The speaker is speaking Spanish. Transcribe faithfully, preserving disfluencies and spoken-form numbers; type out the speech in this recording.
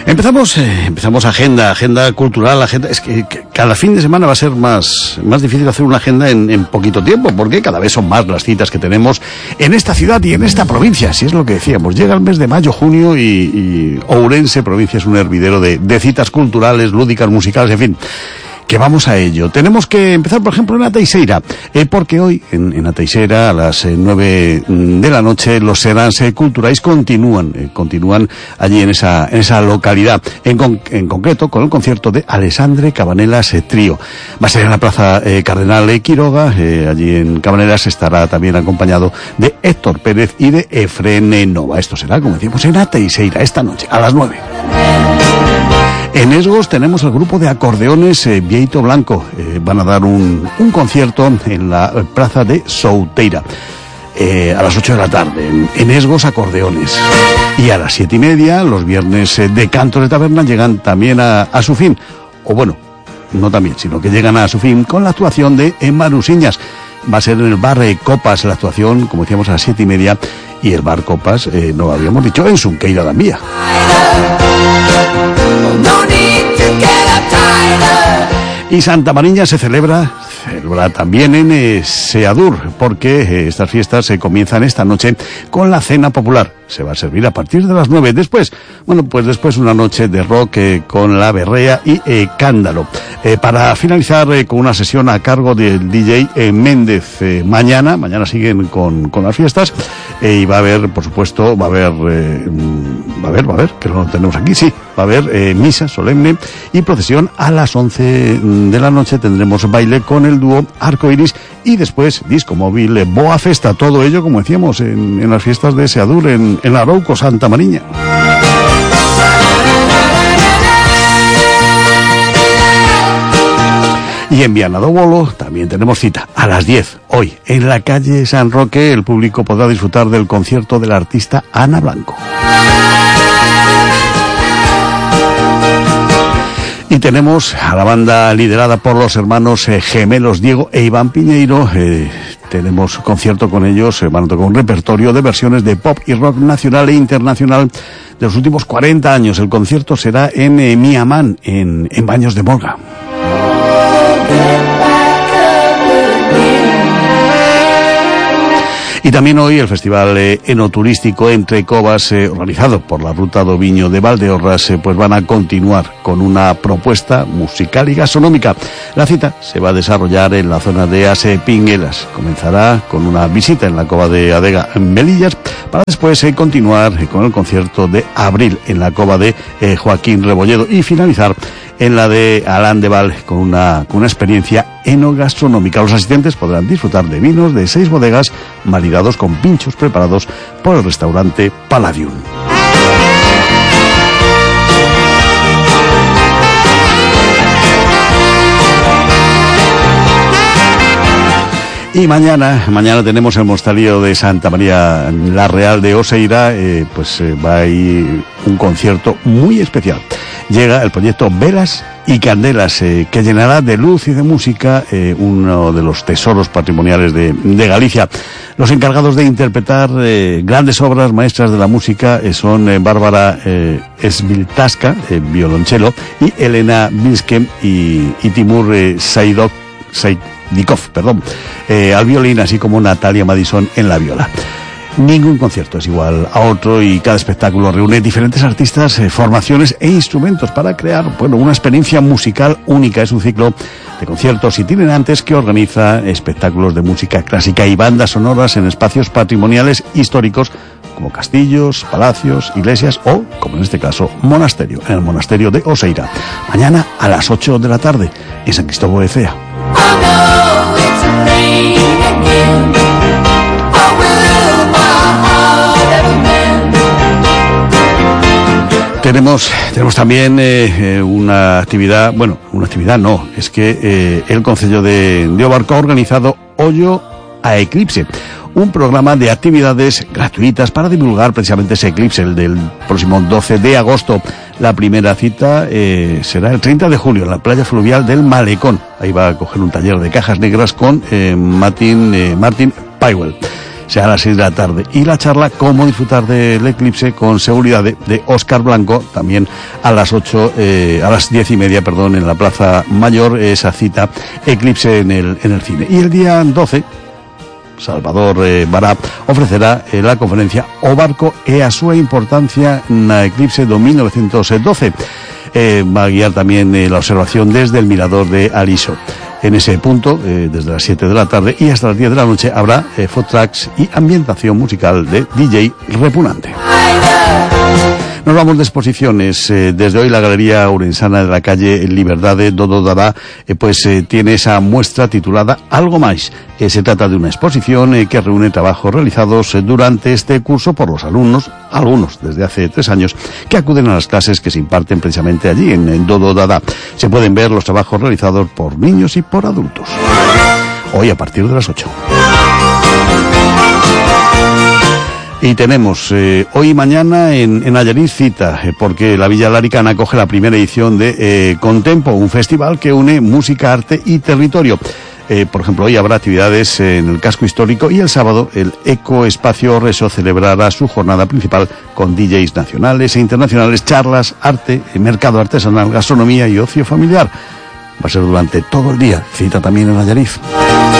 Empezamos, eh, empezamos agenda, agenda cultural, agenda. Es que, que cada fin de semana va a ser más, más difícil hacer una agenda en, en poquito tiempo, porque cada vez son más las citas que tenemos en esta ciudad y en esta provincia. Si es lo que decíamos, llega el mes de mayo, junio y, y Ourense, provincia, es un hervidero de, de citas culturales, lúdicas, musicales, en fin. Que vamos a ello. Tenemos que empezar, por ejemplo, en Ateixeira, eh, porque hoy en, en Ateixeira a las eh, nueve de la noche los Serans eh, Culturais continúan, eh, continúan allí en esa en esa localidad, en, con, en concreto con el concierto de Alexandre Cabanelas eh, Trío. Va a ser en la Plaza eh, Cardenal eh, Quiroga, eh, allí en Cabanelas estará también acompañado de Héctor Pérez y de Efren Nova. Esto será, como decíamos, en Ateixeira esta noche a las nueve. En Esgos tenemos el grupo de acordeones eh, Vieito Blanco. Eh, van a dar un, un concierto en la plaza de Souteira eh, a las ocho de la tarde. En, en Esgos, acordeones. Y a las siete y media, los viernes eh, de Cantos de Taberna llegan también a, a su fin. O bueno, no también, sino que llegan a su fin con la actuación de Marusiñas. Va a ser en el bar eh, Copas la actuación, como decíamos, a las siete y media. Y el bar Copas, eh, no habíamos dicho, en Sunqueira da Mía. Y Santa Mariña se celebra, celebra también en eh, Seadur, porque eh, estas fiestas se comienzan esta noche con la cena popular. Se va a servir a partir de las nueve. Después, bueno, pues después una noche de rock eh, con la berrea y eh, cándalo. Eh, para finalizar eh, con una sesión a cargo del D J eh, Méndez. Eh, mañana, mañana siguen con, con las fiestas eh, y va a haber, por supuesto, va a haber, eh, va a haber, va a haber, que lo tenemos aquí, sí, va a haber eh, misa solemne y procesión a las once de la noche. Tendremos baile con el dúo Arco Iris y después disco móvil, eh, Boa Festa, todo ello, como decíamos, en, en las fiestas de Seadur, en en Arauco, Santa Mariña. Y en Viana do Bolo también tenemos cita a las diez. Hoy, en la calle San Roque, el público podrá disfrutar del concierto de la artista Ana Blanco. Y tenemos a la banda liderada por los hermanos eh, gemelos Diego e Iván Piñeiro. Eh, tenemos concierto con ellos, eh, van a tocar un repertorio de versiones de pop y rock nacional e internacional de los últimos cuarenta años. El concierto será en eh, Miamán, en, en Baños de Morga. Y también hoy el Festival eh, Enoturístico Entre Covas, eh, organizado por la Ruta do Viño de Valdeorras, eh, pues van a continuar con una propuesta musical y gastronómica. La cita se va a desarrollar en la zona de Ase Pinguelas. Comenzará con una visita en la Cova de Adega en Melillas, para después eh, continuar eh, con el concierto de Abril en la Cova de eh, Joaquín Rebolledo y finalizar en la de Alán de Val con una, con una experiencia enogastronómica. Los asistentes podrán disfrutar de vinos de seis bodegas maridados con pinchos preparados por el restaurante Palladium. Y mañana, mañana tenemos el Monasterio de Santa María la Real de Oseira, eh, pues eh, va a ir un concierto muy especial. Llega el proyecto Velas y Candelas, eh, que llenará de luz y de música eh, uno de los tesoros patrimoniales de, de Galicia. Los encargados de interpretar eh, grandes obras maestras de la música eh, son eh, Bárbara eh, Sviltaska, eh, violonchelo, y Elena Bilskem y, y Timur eh, Saidok, Saidikov, perdón, eh, al violín, así como Natalia Madison en la viola. Ningún concierto es igual a otro y cada espectáculo reúne diferentes artistas, eh, formaciones e instrumentos para crear, bueno, una experiencia musical única. Es un ciclo de conciertos itinerantes que organiza espectáculos de música clásica y bandas sonoras en espacios patrimoniales históricos como castillos, palacios, iglesias o, como en este caso, monasterio, en el monasterio de Oseira. Mañana a las ocho de la tarde en San Cristóbal de Cea. Tenemos, tenemos también eh, una actividad, bueno, una actividad no, es que eh, el Concello de, de Obarco ha organizado Hoyo a Eclipse, un programa de actividades gratuitas para divulgar precisamente ese eclipse, el del próximo doce de agosto. La primera cita eh, será el treinta de julio en la playa fluvial del Malecón. Ahí va a coger un taller de cajas negras con eh, Martin, eh, Martin Pywell. sea a las seis de la tarde. Y la charla Cómo disfrutar del eclipse con seguridad de, de Óscar Blanco, también a las ocho, eh, a las diez y media, perdón, en la Plaza Mayor, esa cita Eclipse en el, en el cine. Y el día doce, Salvador eh, Bará ofrecerá eh, la conferencia O Barco e a súa importancia na Eclipse do mil novecientos doce. Eh, va a guiar también eh, la observación desde el mirador de Aliso. En ese punto, eh, desde las siete de la tarde y hasta las diez de la noche, habrá eh, food trucks y ambientación musical de D J Repugnante. Nos vamos de exposiciones. Eh, desde hoy la Galería Ourensana de la calle Liberdade Dodo Dada eh, pues eh, tiene esa muestra titulada Algo Máis. Eh, se trata de una exposición eh, que reúne trabajos realizados eh, durante este curso por los alumnos, algunos desde hace tres años, que acuden a las clases que se imparten precisamente allí en, en Dodo Dada. Se pueden ver los trabajos realizados por niños y por adultos. Hoy a partir de las ocho. Y tenemos eh, hoy y mañana en, en Allariz cita, eh, porque la Villa Laricana acoge la primera edición de eh, Contempo, un festival que une música, arte y territorio. Eh, por ejemplo, hoy habrá actividades en el casco histórico y el sábado el Eco Espacio Reso celebrará su jornada principal con D Js nacionales e internacionales, charlas, arte, mercado artesanal, gastronomía y ocio familiar. Va a ser durante todo el día. Cita también en Allariz.